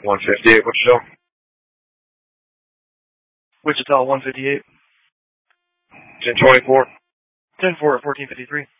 158, Wichita. Wichita 158. 1024. 10-4 at 1453.